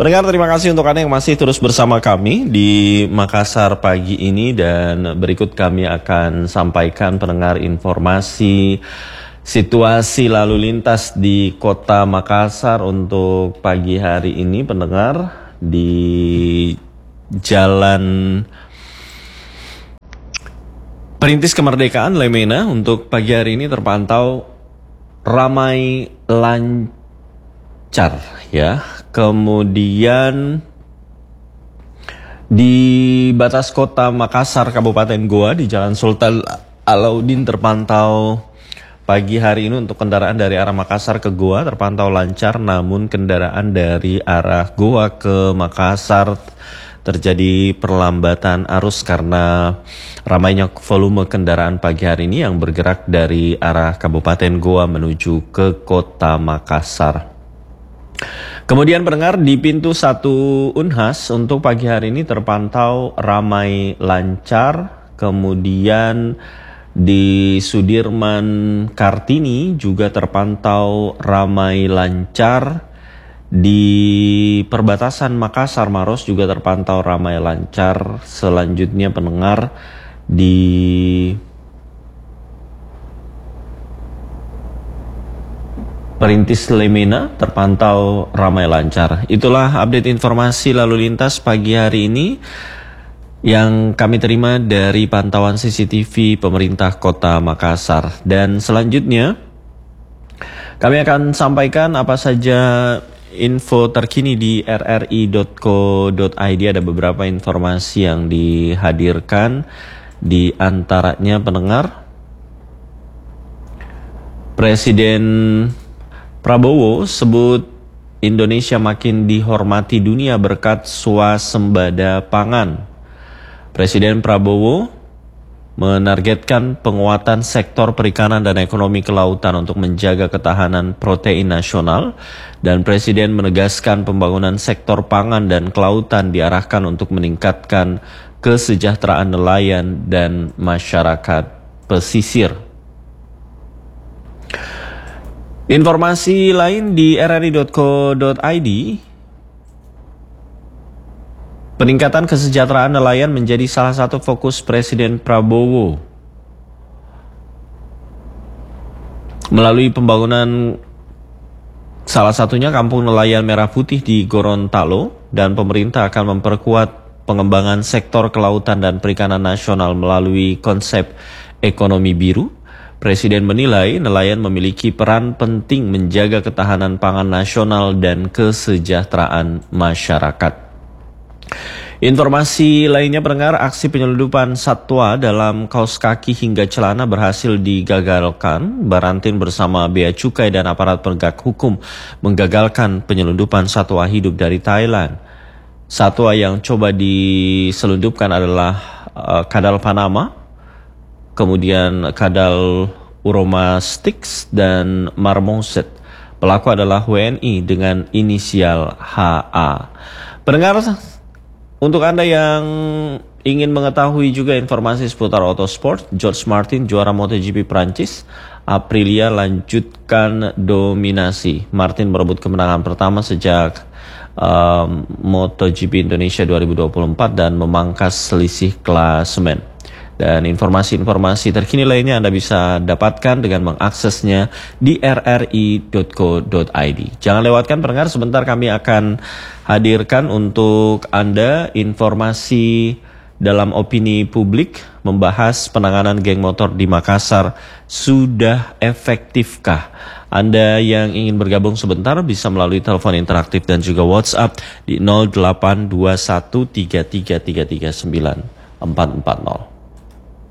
Pendengar, terima kasih untuk Anda yang masih terus bersama kami di Makassar pagi ini, dan berikut kami akan sampaikan pendengar informasi situasi lalu lintas di Kota Makassar untuk pagi hari ini. Pendengar, di Jalan Perintis Kemerdekaan Lemena untuk pagi hari ini terpantau ramai lancar ya. Kemudian di batas Kota Makassar Kabupaten Goa di Jalan Sultan Alauddin terpantau pagi hari ini untuk kendaraan dari arah Makassar ke Goa terpantau lancar, namun kendaraan dari arah Goa ke Makassar terjadi perlambatan arus karena ramainya volume kendaraan pagi hari ini yang bergerak dari arah Kabupaten Goa menuju ke Kota Makassar. Kemudian pendengar, di pintu 1 Unhas untuk pagi hari ini terpantau ramai lancar. Kemudian di Sudirman Kartini juga terpantau ramai lancar. Di perbatasan Makassar Maros juga terpantau ramai lancar. Selanjutnya pendengar, di Perintis Lemena terpantau ramai lancar. Itulah update informasi lalu lintas pagi hari ini yang kami terima dari pantauan CCTV pemerintah Kota Makassar. Dan selanjutnya kami akan sampaikan apa saja info terkini di rri.co.id. Ada beberapa informasi yang dihadirkan, di antaranya pendengar, Presiden Prabowo sebut Indonesia makin dihormati dunia berkat swasembada pangan. Presiden Prabowo menargetkan penguatan sektor perikanan dan ekonomi kelautan untuk menjaga ketahanan protein nasional, dan Presiden menegaskan pembangunan sektor pangan dan kelautan diarahkan untuk meningkatkan kesejahteraan nelayan dan masyarakat pesisir. Informasi lain di rri.co.id, peningkatan kesejahteraan nelayan menjadi salah satu fokus Presiden Prabowo. Melalui pembangunan salah satunya Kampung Nelayan Merah Putih di Gorontalo, dan pemerintah akan memperkuat pengembangan sektor kelautan dan perikanan nasional melalui konsep ekonomi biru. Presiden menilai nelayan memiliki peran penting menjaga ketahanan pangan nasional dan kesejahteraan masyarakat. Informasi lainnya pendengar, aksi penyelundupan satwa dalam kaos kaki hingga celana berhasil digagalkan. Barantin bersama Bea Cukai dan aparat penegak hukum menggagalkan penyelundupan satwa hidup dari Thailand. Satwa yang coba diselundupkan adalah kadal Panama, kemudian kadal Uromastix dan marmoset. Pelaku adalah WNI dengan inisial HA. Pendengar, untuk Anda yang ingin mengetahui juga informasi seputar autosport, George Martin juara MotoGP Prancis, Aprilia lanjutkan dominasi. Martin merebut kemenangan pertama sejak MotoGP Indonesia 2024 dan memangkas selisih klasemen. Dan informasi-informasi terkini lainnya Anda bisa dapatkan dengan mengaksesnya di rri.co.id. Jangan lewatkan pendengar, sebentar kami akan hadirkan untuk Anda informasi dalam opini publik membahas penanganan geng motor di Makassar sudah efektifkah? Anda yang ingin bergabung sebentar bisa melalui telepon interaktif dan juga WhatsApp di 082133339440.